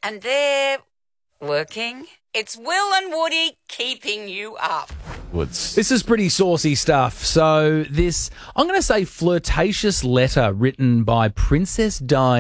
And they're working. It's Will and Woody keeping you up. This is pretty saucy stuff. So this, I'm going to say, flirtatious letter written by Princess Di.